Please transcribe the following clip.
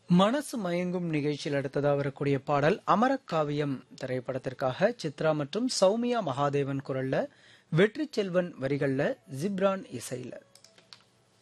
மனசு மயங்கும் நிகழ்ச்சியில் அடுத்ததா வரக்கூடிய பாடல் அமரக்காவியம் திரைப்படத்திற்காக சித்ரா மற்றும் சௌமியா மகாதேவன் குரல்ல, வெற்றி செல்வன் வரிகள்ல, ஜிப்ரான் இசையில.